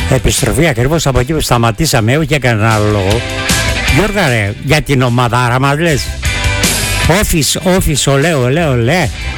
Επιστροφή ακριβώς από εκεί που σταματήσαμε, όχι για κανένα άλλο λόγο. Γιώργα ρε, για την ομαδάρα μας λες. Office, olé, olé, olé.